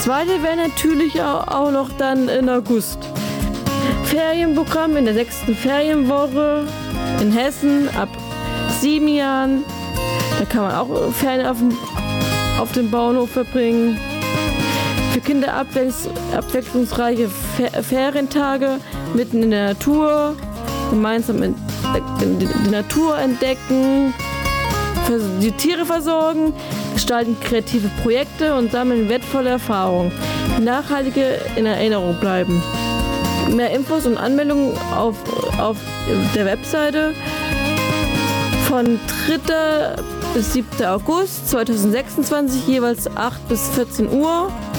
zweite wäre natürlich auch noch dann in August. Ferienprogramm in der 6. Ferienwoche in Hessen ab 7 Jahren. Da kann man auch Ferien auf dem Bauernhof verbringen. Für Kinder abwechslungsreiche Ferientage mitten in der Natur, gemeinsam die Natur entdecken, die Tiere versorgen, gestalten kreative Projekte und sammeln wertvolle Erfahrungen, die nachhaltige in Erinnerung bleiben. Mehr Infos und Anmeldungen auf der Webseite von 3. bis 7. August 2026, jeweils 8 bis 14 Uhr.